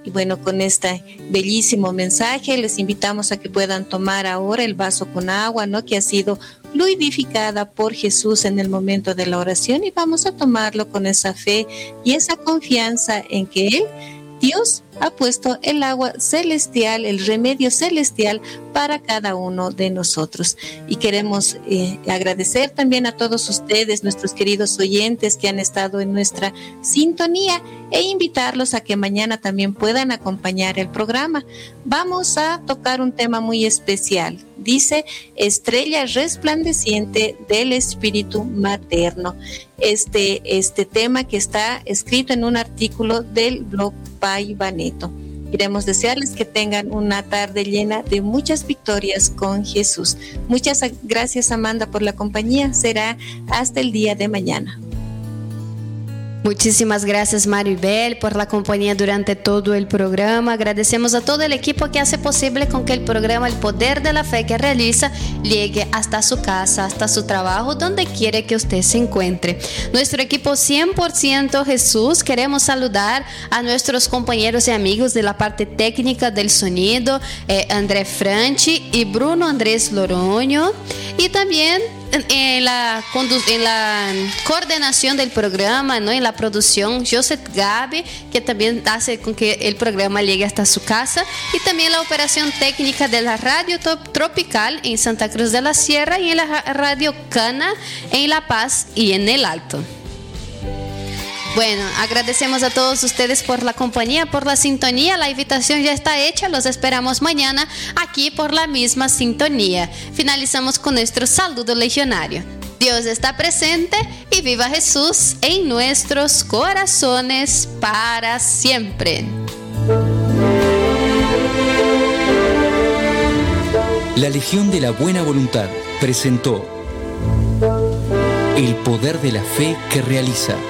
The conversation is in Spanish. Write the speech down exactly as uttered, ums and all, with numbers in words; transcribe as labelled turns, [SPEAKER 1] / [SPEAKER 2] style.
[SPEAKER 1] Y bueno, con este bellísimo mensaje les invitamos a que puedan tomar ahora el vaso con agua, ¿no?, que ha sido fluidificada por Jesús en el momento de la oración, y vamos a tomarlo con esa fe y esa confianza en que Él, Dios, ha puesto el agua celestial, el remedio celestial para cada uno de nosotros. Y queremos eh, agradecer también a todos ustedes, nuestros queridos oyentes que han estado en nuestra sintonía, e invitarlos a que mañana también puedan acompañar el programa. Vamos a tocar un tema muy especial. Dice Estrella resplandeciente del Espíritu Materno. Este, este tema que está escrito en un artículo del blog Pai Baneto. Queremos desearles que tengan una tarde llena de muchas victorias con Jesús. Muchas gracias, Amanda, por la compañía. Será hasta el día de mañana.
[SPEAKER 2] Muchísimas gracias, Maribel, por la compañía durante todo el programa. Agradecemos a todo el equipo que hace posible con que el programa El Poder de la Fe que realiza llegue hasta su casa, hasta su trabajo, donde quiere que usted se encuentre. Nuestro equipo cien por ciento Jesús, queremos saludar a nuestros compañeros y amigos de la parte técnica del sonido, eh, André Franchi y Bruno Andrés Loroño, y también en la, en la coordinación del programa, ¿no?, en la producción, Joseph Gabi, que también hace con que el programa llegue hasta su casa, y también la operación técnica de la Radio Tropical en Santa Cruz de la Sierra y en la Radio Cana en La Paz y en El Alto. Bueno, agradecemos a todos ustedes por la compañía, por la sintonía. La invitación ya está hecha. Los esperamos mañana aquí por la misma sintonía. Finalizamos con nuestro saludo legionario. Dios está presente y viva Jesús en nuestros corazones para siempre.
[SPEAKER 3] La Legión de la Buena Voluntad presentó El Poder de la Fe que realiza.